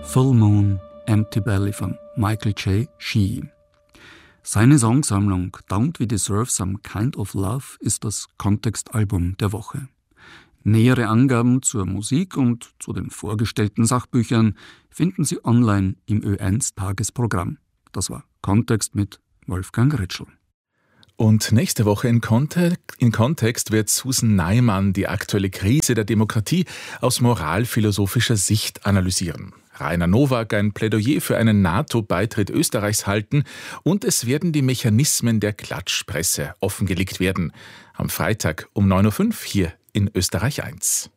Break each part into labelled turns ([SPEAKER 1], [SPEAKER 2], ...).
[SPEAKER 1] Full Moon, Empty Belly von Michael J. Shee. Seine Songsammlung Don't We Deserve Some Kind of Love ist das Kontextalbum der Woche. Nähere Angaben zur Musik und zu den vorgestellten Sachbüchern finden Sie online im Ö1 Tagesprogramm. Das war Kontext mit Wolfgang Ritschl.
[SPEAKER 2] Und nächste Woche in Kontext wird Susan Neiman die aktuelle Krise der Demokratie aus moralphilosophischer Sicht analysieren. Rainer Nowak ein Plädoyer für einen NATO-Beitritt Österreichs halten und es werden die Mechanismen der Klatschpresse offengelegt werden. Am Freitag um 9.05 Uhr hier in Österreich 1.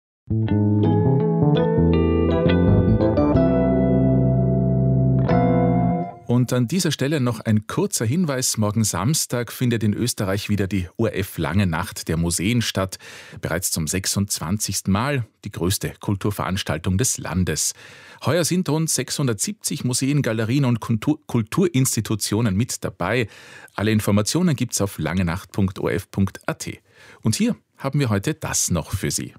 [SPEAKER 2] Und an dieser Stelle noch ein kurzer Hinweis. Morgen Samstag findet in Österreich wieder die ORF Lange Nacht der Museen statt. Bereits zum 26. Mal die größte Kulturveranstaltung des Landes. Heuer sind rund 670 Museen, Galerien und Kulturinstitutionen mit dabei. Alle Informationen gibt's auf langenacht.orf.at. Und hier haben wir heute das noch für Sie.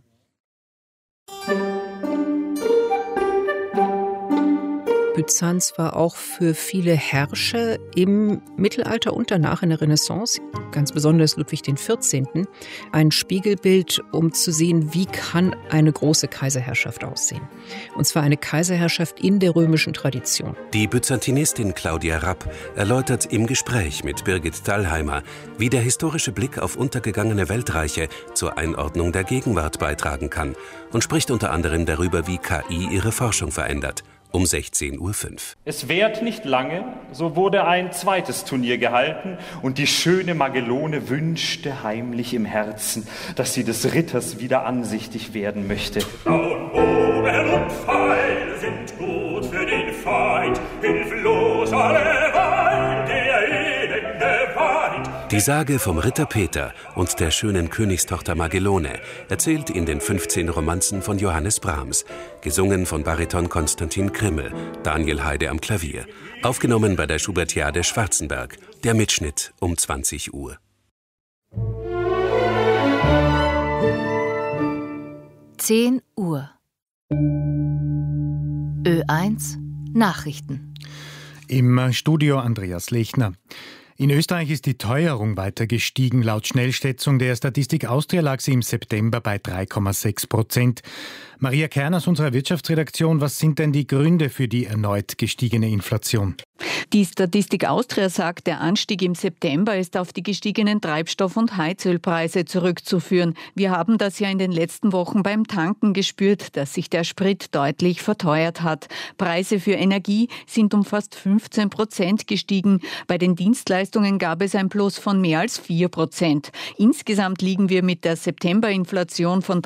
[SPEAKER 3] Byzanz war auch für viele Herrscher im Mittelalter und danach in der Renaissance, ganz besonders Ludwig XIV., ein Spiegelbild, um zu sehen, wie kann eine große Kaiserherrschaft aussehen. Und zwar eine Kaiserherrschaft in der römischen Tradition.
[SPEAKER 4] Die Byzantinistin Claudia Rapp erläutert im Gespräch mit Birgit Dallheimer, wie der historische Blick auf untergegangene Weltreiche zur Einordnung der Gegenwart beitragen kann und spricht unter anderem darüber, wie KI ihre Forschung verändert. Um 16.05 Uhr.
[SPEAKER 5] Es währt nicht lange, so wurde ein zweites Turnier gehalten und die schöne Magellone wünschte heimlich im Herzen, dass sie des Ritters wieder ansichtig werden möchte.
[SPEAKER 6] Frauen, Bogen und Pfeil sind gut für den Feind, hilflos alle Wein, der elende Wein.
[SPEAKER 4] Die Sage vom Ritter Peter und der schönen Königstochter Magellone, erzählt in den 15 Romanzen von Johannes Brahms, gesungen von Bariton Konstantin Krimmel, Daniel Heide am Klavier, aufgenommen bei der Schubertiade Schwarzenberg, der Mitschnitt um 20 Uhr.
[SPEAKER 7] 10 Uhr. Ö1 Nachrichten.
[SPEAKER 8] Im Studio Andreas Lechner. In Österreich ist die Teuerung weiter gestiegen. Laut Schnellschätzung der Statistik Austria lag sie im September bei 3,6%. Maria Kern aus unserer Wirtschaftsredaktion, was sind denn die Gründe für die erneut gestiegene Inflation?
[SPEAKER 9] Die Statistik Austria sagt, der Anstieg im September ist auf die gestiegenen Treibstoff- und Heizölpreise zurückzuführen. Wir haben das ja in den letzten Wochen beim Tanken gespürt, dass sich der Sprit deutlich verteuert hat. Preise für Energie sind um fast 15% gestiegen. Bei den Dienstleistungen gab es ein Plus von mehr als 4%. Insgesamt liegen wir mit der September-Inflation von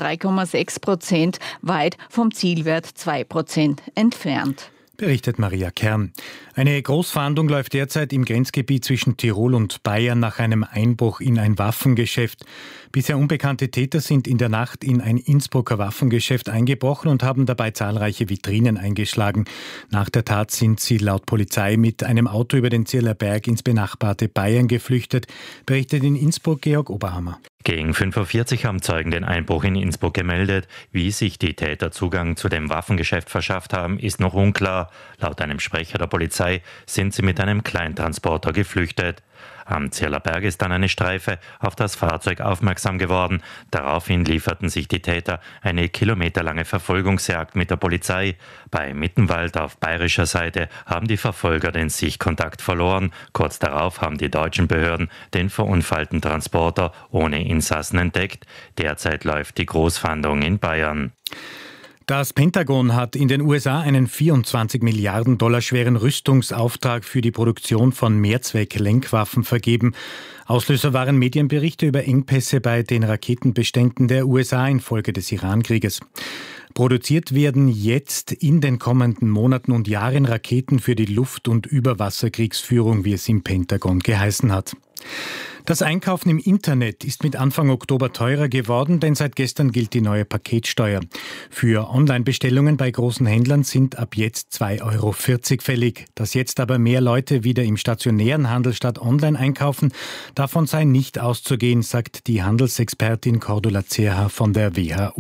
[SPEAKER 9] 3,6% weit vom Zielwert 2% entfernt.
[SPEAKER 8] Berichtet Maria Kern. Eine Großfahndung läuft derzeit im Grenzgebiet zwischen Tirol und Bayern nach einem Einbruch in ein Waffengeschäft. Bisher unbekannte Täter sind in der Nacht in ein Innsbrucker Waffengeschäft eingebrochen und haben dabei zahlreiche Vitrinen eingeschlagen. Nach der Tat sind sie laut Polizei mit einem Auto über den Zirler Berg ins benachbarte Bayern geflüchtet, berichtet in Innsbruck Georg Oberhammer.
[SPEAKER 10] Gegen 5.40 Uhr haben Zeugen den Einbruch in Innsbruck gemeldet. Wie sich die Täter Zugang zu dem Waffengeschäft verschafft haben, ist noch unklar. Laut einem Sprecher der Polizei sind sie mit einem Kleintransporter geflüchtet. Am Zirler Berg ist dann eine Streife auf das Fahrzeug aufmerksam geworden. Daraufhin lieferten sich die Täter eine kilometerlange Verfolgungsjagd mit der Polizei. Bei Mittenwald auf bayerischer Seite haben die Verfolger den Sichtkontakt verloren. Kurz darauf haben die deutschen Behörden den verunfallten Transporter ohne Insassen entdeckt. Derzeit läuft die Großfahndung in Bayern.
[SPEAKER 8] Das Pentagon hat in den USA einen 24 Milliarden Dollar schweren Rüstungsauftrag für die Produktion von Mehrzweck-Lenkwaffen vergeben. Auslöser waren Medienberichte über Engpässe bei den Raketenbeständen der USA infolge des Iran-Krieges. Produziert werden jetzt in den kommenden Monaten und Jahren Raketen für die Luft- und Überwasserkriegsführung, wie es im Pentagon geheißen hat. Das Einkaufen im Internet ist mit Anfang Oktober teurer geworden, denn seit gestern gilt die neue Paketsteuer. Für Online-Bestellungen bei großen Händlern sind ab jetzt 2,40 € fällig. Dass jetzt aber mehr Leute wieder im stationären Handel statt online einkaufen, davon sei nicht auszugehen, sagt die Handelsexpertin Cordula Zerha von der WHU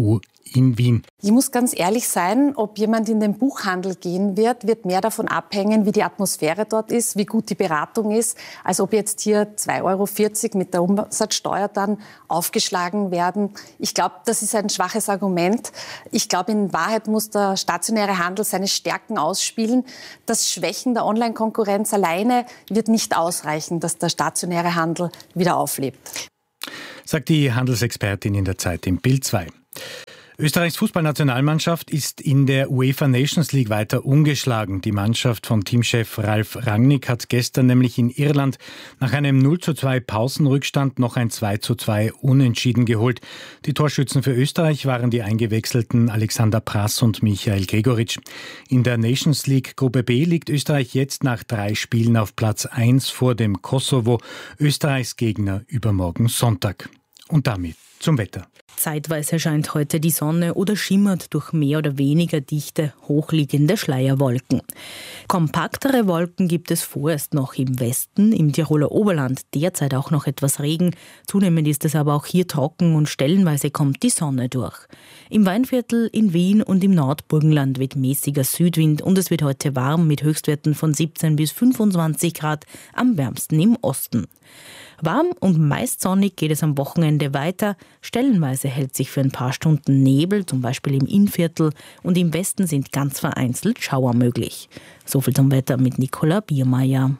[SPEAKER 8] in Wien.
[SPEAKER 11] Ich muss ganz ehrlich sein, ob jemand in den Buchhandel gehen wird mehr davon abhängen, wie die Atmosphäre dort ist, wie gut die Beratung ist, als ob jetzt hier 2,40 € mit der Umsatzsteuer dann aufgeschlagen werden. Ich glaube, das ist ein schwaches Argument. Ich glaube, in Wahrheit muss der stationäre Handel seine Stärken ausspielen. Das Schwächen der Online-Konkurrenz alleine wird nicht ausreichen, dass der stationäre Handel wieder auflebt.
[SPEAKER 8] Sagt die Handelsexpertin in der Zeit im Bild 2. Österreichs Fußballnationalmannschaft ist in der UEFA Nations League weiter ungeschlagen. Die Mannschaft von Teamchef Ralf Rangnick hat gestern nämlich in Irland nach einem 0:2 Pausenrückstand noch ein 2:2 Unentschieden geholt. Die Torschützen für Österreich waren die eingewechselten Alexander Prass und Michael Gregoritsch. In der Nations League Gruppe B liegt Österreich jetzt nach 3 Spielen auf Platz 1 vor dem Kosovo, Österreichs Gegner übermorgen Sonntag. Und damit zum Wetter.
[SPEAKER 12] Zeitweise scheint heute die Sonne oder schimmert durch mehr oder weniger dichte, hochliegende Schleierwolken. Kompaktere Wolken gibt es vorerst noch im Westen, im Tiroler Oberland derzeit auch noch etwas Regen. Zunehmend ist es aber auch hier trocken und stellenweise kommt die Sonne durch. Im Weinviertel, in Wien und im Nordburgenland weht mäßiger Südwind und es wird heute warm mit Höchstwerten von 17 bis 25 Grad, am wärmsten im Osten. Warm und meist sonnig geht es am Wochenende weiter. Stellenweise hält sich für ein paar Stunden Nebel, zum Beispiel im Innviertel, und im Westen sind ganz vereinzelt Schauer möglich. Soviel zum Wetter mit Nicola Biermeier.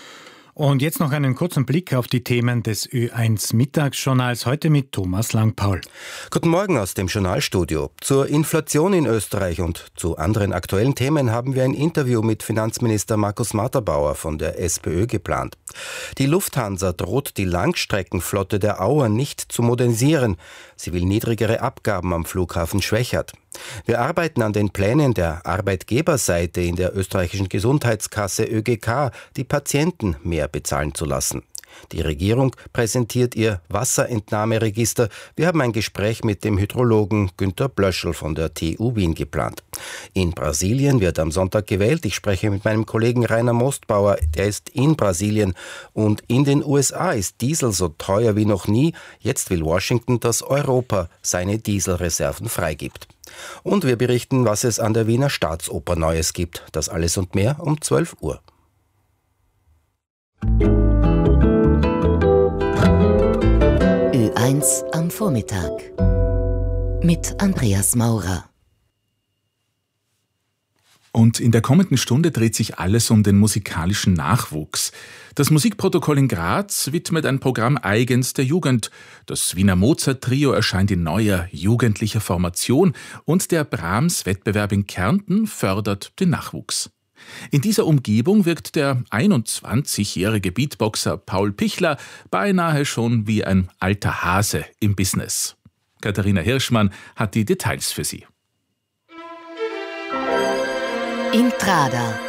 [SPEAKER 8] Und jetzt noch einen kurzen Blick auf die Themen des Ö1 Mittagsjournals, heute mit Thomas Langpaul.
[SPEAKER 13] Guten Morgen aus dem Journalstudio. Zur Inflation in Österreich und zu anderen aktuellen Themen haben wir ein Interview mit Finanzminister Markus Matterbauer von der SPÖ geplant. Die Lufthansa droht, die Langstreckenflotte der Auer nicht zu modernisieren. Sie will niedrigere Abgaben am Flughafen Schwechat. Wir arbeiten an den Plänen der Arbeitgeberseite in der österreichischen Gesundheitskasse ÖGK, die Patienten mehr bezahlen zu lassen. Die Regierung präsentiert ihr Wasserentnahmeregister. Wir haben ein Gespräch mit dem Hydrologen Günter Blöschel von der TU Wien geplant. In Brasilien wird am Sonntag gewählt. Ich spreche mit meinem Kollegen Rainer Mostbauer. Der ist in Brasilien. Und in den USA ist Diesel so teuer wie noch nie. Jetzt will Washington, dass Europa seine Dieselreserven freigibt. Und wir berichten, was es an der Wiener Staatsoper Neues gibt. Das alles und mehr um 12 Uhr.
[SPEAKER 14] Ö1 am Vormittag mit Andreas Maurer.
[SPEAKER 2] Und in der kommenden Stunde dreht sich alles um den musikalischen Nachwuchs. Das Musikprotokoll in Graz widmet ein Programm eigens der Jugend. Das Wiener Mozart-Trio erscheint in neuer jugendlicher Formation und der Brahms-Wettbewerb in Kärnten fördert den Nachwuchs. In dieser Umgebung wirkt der 21-jährige Beatboxer Paul Pichler beinahe schon wie ein alter Hase im Business. Katharina Hirschmann hat die Details für Sie.
[SPEAKER 14] Intrada.